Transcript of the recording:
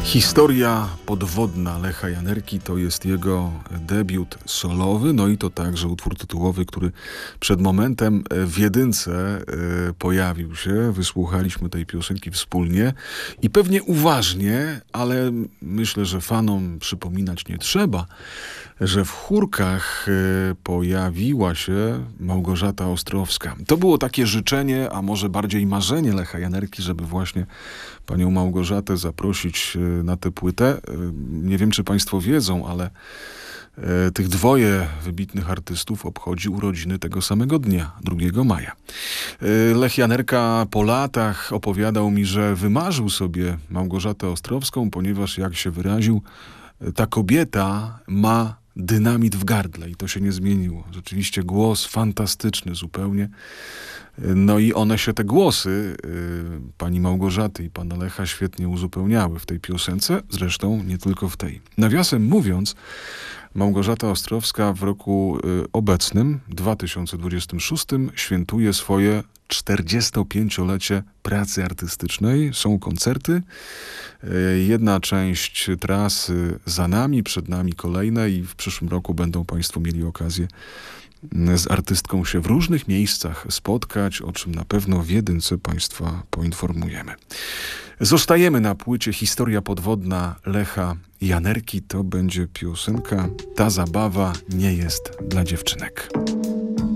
Historia podwodna Lecha Janerki to jest jego debiut solowy, no i to także utwór tytułowy, który przed momentem w jedynce pojawił się. Wysłuchaliśmy tej piosenki wspólnie i pewnie uważnie, ale myślę, że fanom przypominać nie trzeba, że w chórkach pojawiła się Małgorzata Ostrowska. To było takie życzenie, a może bardziej marzenie Lecha Janerki, żeby właśnie panią Małgorzatę zaprosić na tę płytę. Nie wiem, czy państwo wiedzą, ale tych dwoje wybitnych artystów obchodzi urodziny tego samego dnia, 2 maja. Lech Janerka po latach opowiadał mi, że wymarzył sobie Małgorzatę Ostrowską, ponieważ, jak się wyraził, ta kobieta ma dynamit w gardle i to się nie zmieniło. Rzeczywiście głos fantastyczny zupełnie. No i te głosy pani Małgorzaty i pana Lecha świetnie uzupełniały w tej piosence, zresztą nie tylko w tej. Nawiasem mówiąc, Małgorzata Ostrowska w roku obecnym, 2026, świętuje swoje 45-lecie pracy artystycznej. Są koncerty. Jedna część trasy za nami, przed nami kolejne i w przyszłym roku będą państwo mieli okazję z artystką się w różnych miejscach spotkać, o czym na pewno w jedynce państwa poinformujemy. Zostajemy na płycie Historia podwodna Lecha Janerki. To będzie piosenka Ta zabawa nie jest dla dziewczynek.